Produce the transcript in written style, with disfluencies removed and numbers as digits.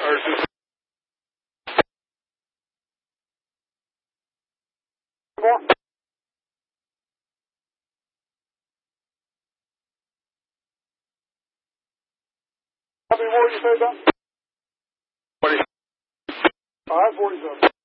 How many more did you say, Don? 40. 47.